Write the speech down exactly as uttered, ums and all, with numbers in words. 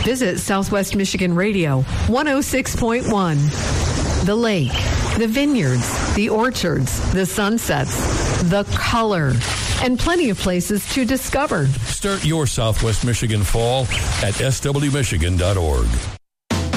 Visit Southwest Michigan Radio one oh six point one. The lake, the vineyards, the orchards, the sunsets, the color, and plenty of places to discover. Start your Southwest Michigan fall at s w michigan dot org.